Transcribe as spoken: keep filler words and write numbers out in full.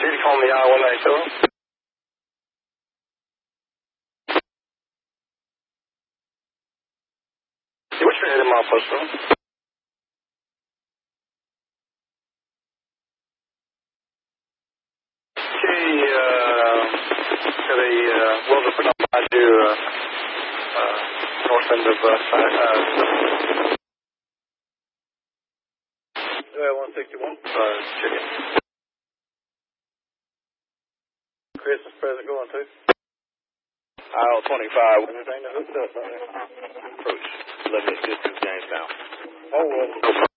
you call me I one nine two? What's your head in my postal? Okay, uh, got a, uh, welder put on behind you, uh, uh, north end of, uh, uh, uh, one sixty-one, uh, chicken. Chris is present going to. Aisle twenty-five. Everything that hooked up right there. Approach. Limited distance, Jamestown. Oh, well.